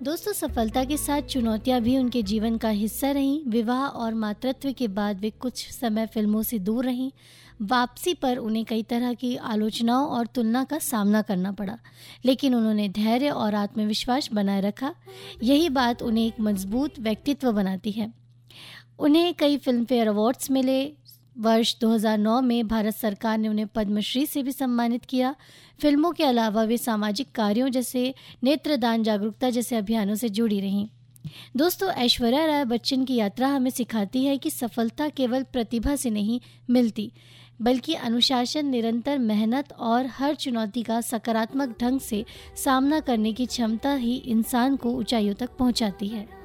दोस्तों, सफलता के साथ चुनौतियां भी उनके जीवन का हिस्सा रहीं। विवाह और मातृत्व के बाद वे कुछ समय फिल्मों से दूर रहीं। वापसी पर उन्हें कई तरह की आलोचनाओं और तुलना का सामना करना पड़ा, लेकिन उन्होंने धैर्य और आत्मविश्वास बनाए रखा। यही बात उन्हें एक मजबूत व्यक्तित्व बनाती है। उन्हें कई फिल्मफेयर अवार्ड्स मिले। वर्ष 2009 में भारत सरकार ने उन्हें पद्मश्री से भी सम्मानित किया। फिल्मों के अलावा वे सामाजिक कार्यों जैसे नेत्रदान जागरूकता जैसे अभियानों से जुड़ी रहीं। दोस्तों, ऐश्वर्या राय बच्चन की यात्रा हमें सिखाती है कि सफलता केवल प्रतिभा से नहीं मिलती, बल्कि अनुशासन, निरंतर मेहनत और हर चुनौती का सकारात्मक ढंग से सामना करने की क्षमता ही इंसान को ऊंचाइयों तक पहुंचाती है।